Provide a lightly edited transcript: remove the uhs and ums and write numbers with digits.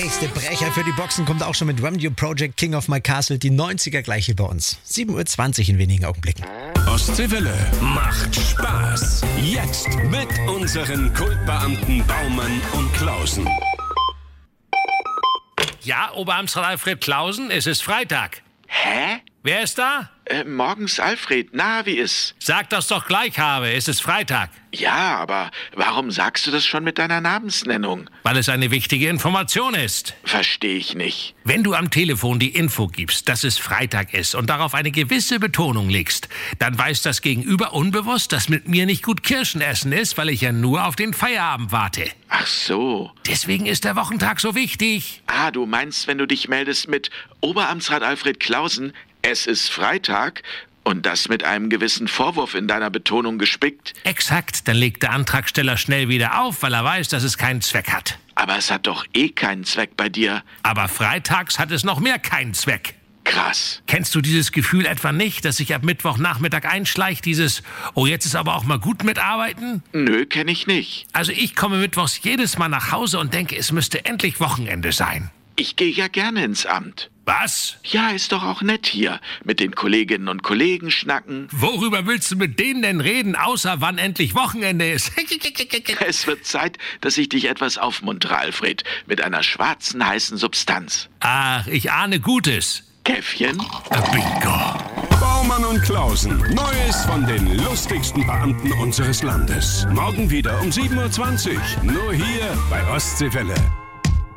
nächste Brecher für die Boxen kommt auch schon mit Rum New Project King of My Castle. Die 90er gleich hier bei uns. 7:20 Uhr in wenigen Augenblicken. Ostseewelle macht Spaß. Jetzt mit unseren Kultbeamten Baumann und Klausen. Ja, Oberamtsrat Alfred Klausen, es ist Freitag. Hä? Wer ist da? Morgens Alfred, na, wie ist? Sag das doch gleich, Habe, es ist Freitag. Ja, aber warum sagst du das schon mit deiner Namensnennung? Weil es eine wichtige Information ist. Verstehe ich nicht. Wenn du am Telefon die Info gibst, dass es Freitag ist und darauf eine gewisse Betonung legst, dann weiß das Gegenüber unbewusst, dass mit mir nicht gut Kirschen essen ist, weil ich ja nur auf den Feierabend warte. Ach so. Deswegen ist der Wochentag so wichtig. Ah, du meinst, wenn du dich meldest mit Oberamtsrat Alfred Klausen, es ist Freitag und das mit einem gewissen Vorwurf in deiner Betonung gespickt? Exakt, dann legt der Antragsteller schnell wieder auf, weil er weiß, dass es keinen Zweck hat. Aber es hat doch eh keinen Zweck bei dir. Aber freitags hat es noch mehr keinen Zweck. Krass. Kennst du dieses Gefühl etwa nicht, dass sich ab Mittwochnachmittag einschleicht, dieses, oh, jetzt ist aber auch mal gut mitarbeiten? Nö, kenne ich nicht. Also ich komme mittwochs jedes Mal nach Hause und denke, es müsste endlich Wochenende sein. Ich gehe ja gerne ins Amt. Was? Ja, ist doch auch nett hier. Mit den Kolleginnen und Kollegen schnacken. Worüber willst du mit denen denn reden, außer wann endlich Wochenende ist? Es wird Zeit, dass ich dich etwas aufmuntere, Alfred. Mit einer schwarzen, heißen Substanz. Ach, ich ahne Gutes. Käffchen? Bingo. Baumann und Klausen. Neues von den lustigsten Beamten unseres Landes. Morgen wieder um 7:20 Uhr. Nur hier bei Ostseewelle.